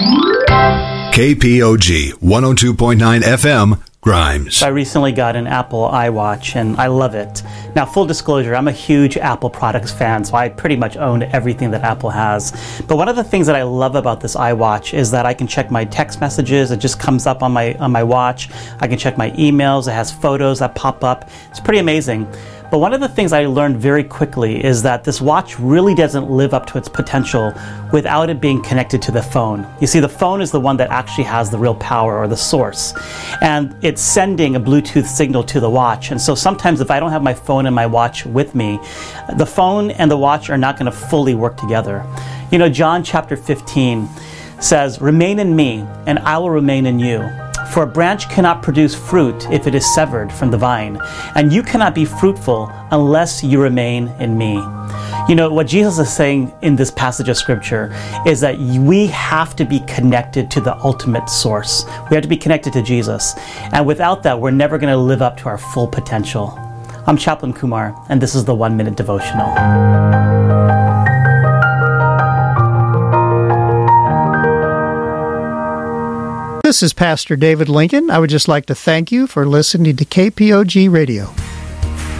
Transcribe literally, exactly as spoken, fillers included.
K P O G one oh two point nine F M, Grimes. I recently got an Apple iWatch, and I love it. Now, full disclosure, I'm a huge Apple products fan, so I pretty much own everything that Apple has. But one of the things that I love about this iWatch is that I can check my text messages. It just comes up on my on my watch. I can check my emails. It has photos that pop up. It's pretty amazing. But one of the things I learned very quickly is that this watch really doesn't live up to its potential without it being connected to the phone. You see, the phone is the one that actually has the real power, or the source. And it's sending a Bluetooth signal to the watch. And so sometimes if I don't have my phone and my watch with me, the phone and the watch are not going to fully work together. You know, John chapter fifteen says, "Remain in me, and I will remain in you. For a branch cannot produce fruit if it is severed from the vine, and you cannot be fruitful unless you remain in me." You know, what Jesus is saying in this passage of scripture is that we have to be connected to the ultimate source. We have to be connected to Jesus. And without that, we're never going to live up to our full potential. I'm Chaplain Kumar, and this is the One Minute Devotional. This is Pastor David Lincoln. I would just like to thank you for listening to K P O G Radio.